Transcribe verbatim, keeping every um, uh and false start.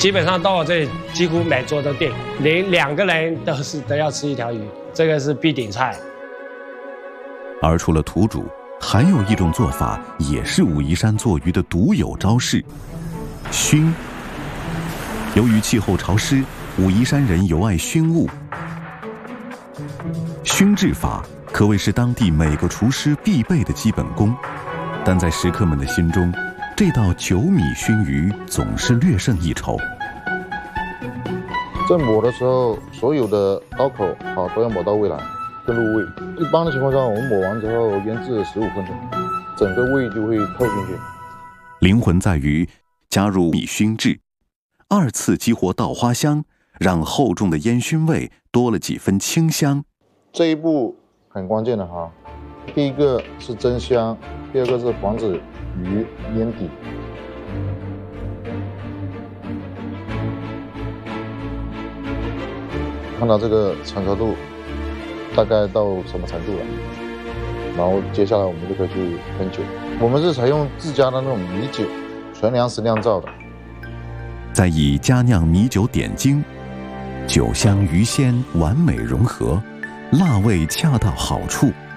基本上到我这里，几乎每桌都订，连两个人都是都要吃一条鱼，这个是必顶菜。 而除了土煮，还有一种做法，也是武夷山做鱼的独有招式——熏。由于气候潮湿，武夷山人尤爱熏物，熏制法可谓是当地每个厨师必备的基本功。但在食客们的心中，这道九米熏鱼总是略胜一筹。 在抹的时候，所有的刀口啊都要抹到位来，更入味。一般的情况下，我们抹完之后腌制十五分钟，整个味就会透进去。 灵魂在于加入米熏制，二次激活稻花香，让厚重的烟熏味多了几分清香。 这一步很关键的哈，第一个是增香，第二个是防止鱼粘底。看到这个成熟度大概到什么程度了，然后接下来我们就可以去喷酒。我们是采用自家的那种米酒，纯粮食酿造的， 再以佳酿米酒点睛，酒香鱼鲜完美融合，辣味恰到好处。